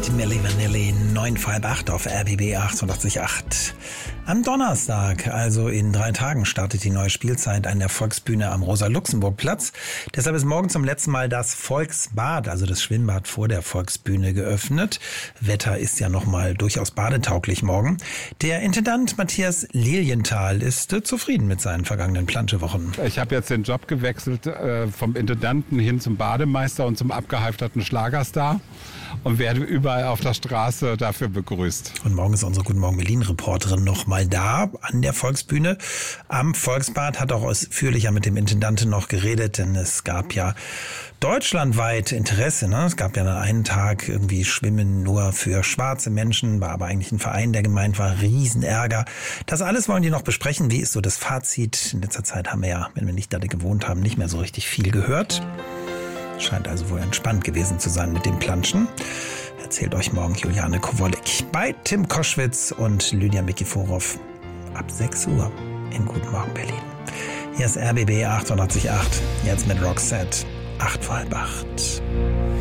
mit Milli Vanilli, 9:30 auf RBB 88.8. Am Donnerstag, also in 3 Tagen, startet die neue Spielzeit an der Volksbühne am Rosa-Luxemburg-Platz. Deshalb ist morgen zum letzten Mal das Volksbad, also das Schwimmbad vor der Volksbühne, geöffnet. Wetter ist ja nochmal durchaus badetauglich morgen. Der Intendant Matthias Lilienthal ist zufrieden mit seinen vergangenen Planschewochen. Ich habe jetzt den Job gewechselt vom Intendanten hin zum Bademeister und zum abgehalfterten Schlagerstar und werde überall auf der Straße dafür begrüßt. Und morgen ist unsere Guten Morgen Berlin-Reporterin noch mal da an der Volksbühne. Am Volksbad hat auch ausführlicher mit dem Intendanten noch geredet, denn es gab ja deutschlandweit Interesse. Ne? Es gab ja an einem Tag irgendwie Schwimmen nur für schwarze Menschen, war aber eigentlich ein Verein, der gemeint war. Riesenärger. Das alles wollen die noch besprechen. Wie ist so das Fazit? In letzter Zeit haben wir ja, wenn wir nicht da gewohnt haben, nicht mehr so richtig viel gehört. Scheint also wohl entspannt gewesen zu sein mit dem Planschen. Erzählt euch morgen Juliane Kowalik bei Tim Koschwitz und Lydia Mikiforov ab 6 Uhr in Guten Morgen Berlin. Hier ist RBB 88.8, jetzt mit Roxette, 8:30.